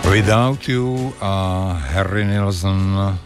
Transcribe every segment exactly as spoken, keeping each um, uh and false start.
Without You a Harry Nilsson,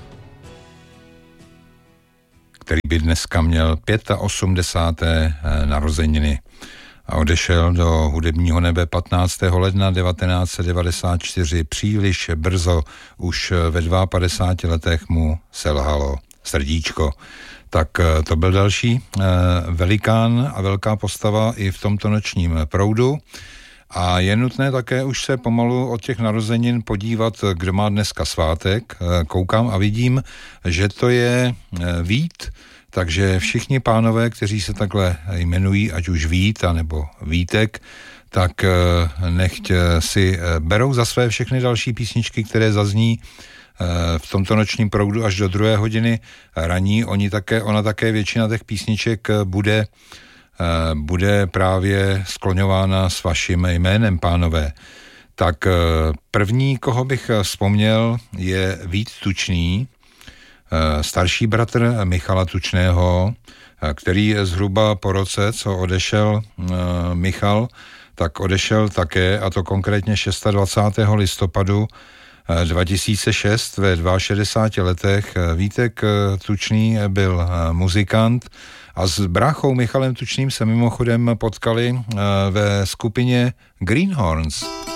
který by dneska měl osmdesáté páté narozeniny a odešel do hudebního nebe patnáctého ledna devatenáct set devadesát čtyři. Příliš brzo, už ve padesáti dvou letech mu selhalo srdíčko. Tak to byl další velikán a velká postava i v tomto nočním proudu. A je nutné také už se pomalu od těch narozenin podívat, kdo má dneska svátek. Koukám a vidím, že to je Vít, takže všichni pánové, kteří se takhle jmenují, ať už Vít, nebo Vítek, tak nechť si berou za své všechny další písničky, které zazní v tomto nočním proudu až do druhé hodiny raní. Oni také, ona také většina těch písniček bude bude právě skloňována s vaším jménem, pánové. Tak první, koho bych vzpomněl, je Vít Tučný, starší bratr Michala Tučného, který zhruba po roce, co odešel Michal, tak odešel také, a to konkrétně dvacátého šestého listopadu dva tisíce šest ve šedesáti dvou letech. Vítek Tučný byl muzikant a s bráchou Michalem Tučným se mimochodem potkali ve skupině Greenhorns.